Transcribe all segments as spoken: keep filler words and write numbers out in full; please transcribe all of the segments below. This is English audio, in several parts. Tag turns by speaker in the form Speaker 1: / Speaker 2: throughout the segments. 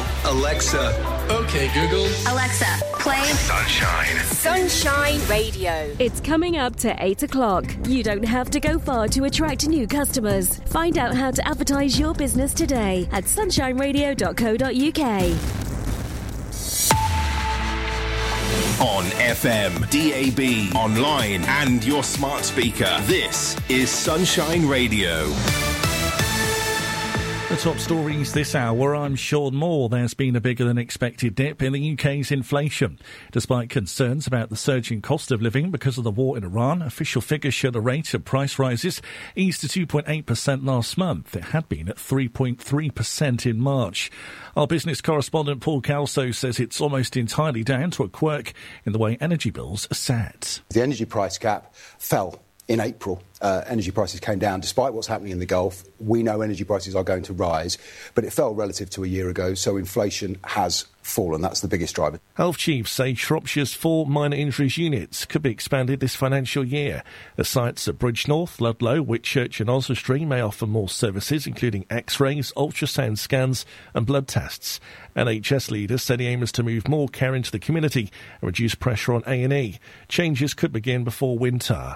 Speaker 1: now, Alexa.
Speaker 2: OK, Google.
Speaker 3: Alexa, play
Speaker 1: Sunshine.
Speaker 4: Sunshine Radio.
Speaker 5: It's coming up to eight o'clock. You don't have to go far to attract new customers. Find out how to advertise your business today at sunshine radio dot co dot uk.
Speaker 1: On F M, D A B, online and your smart speaker. This is Sunshine Radio.
Speaker 6: The top stories this hour, I'm Sean Moore. There's been a bigger than expected dip in the U K's inflation. Despite concerns about the surging cost of living because of the war in Iran, official figures show the rate of price rises eased to two point eight percent last month. It had been at three point three percent in March. Our business correspondent Paul Calso says it's almost entirely down to a quirk in the way energy bills are set.
Speaker 7: The energy price cap fell in April. Uh, energy prices came down despite what's happening in the Gulf. We know energy prices are going to rise, but it fell relative to a year ago, so inflation has fallen. That's the biggest driver.
Speaker 6: Health chiefs say Shropshire's four minor injuries units could be expanded this financial year. The sites at Bridgnorth, Ludlow, Whitchurch and Oswestry may offer more services, including x-rays, ultrasound scans and blood tests. N H S leaders say the aim is to move more care into the community and reduce pressure on A and E. Changes could begin before winter.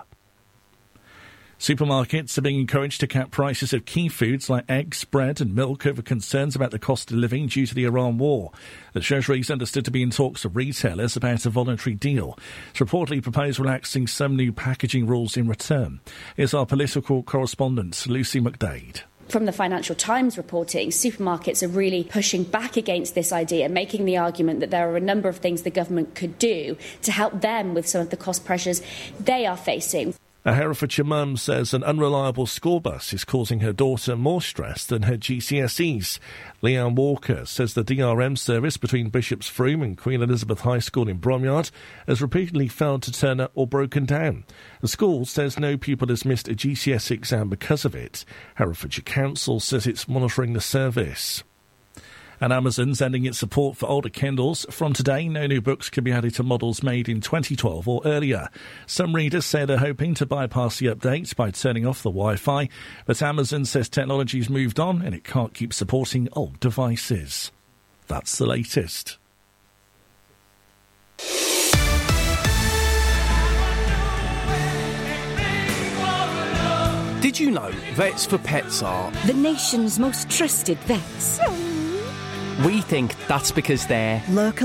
Speaker 6: Supermarkets are being encouraged to cap prices of key foods like eggs, bread and milk over concerns about the cost of living due to the Iran war. The Treasury is understood to be in talks with retailers about a voluntary deal. It's reportedly proposed relaxing some new packaging rules in return. Here's our political correspondent, Lucy McDade.
Speaker 8: From the Financial Times reporting, supermarkets are really pushing back against this idea, making the argument that there are a number of things the government could do to help them with some of the cost pressures they are facing.
Speaker 6: A Herefordshire mum says an unreliable school bus is causing her daughter more stress than her G C S Es. Leanne Walker says the D R M service between Bishop's Froome and Queen Elizabeth High School in Bromyard has repeatedly failed to turn up or broken down. The school says no pupil has missed a G C S E exam because of it. Herefordshire Council says it's monitoring the service. And Amazon's ending its support for older Kindles. From today, no new books can be added to models made in twenty twelve or earlier. Some readers say they're hoping to bypass the updates by turning off the Wi-Fi, but Amazon says technology's moved on and it can't keep supporting old devices. That's the latest.
Speaker 9: Did you know Vets for Pets are
Speaker 4: the nation's most trusted vets?
Speaker 9: We think that's because they're
Speaker 4: local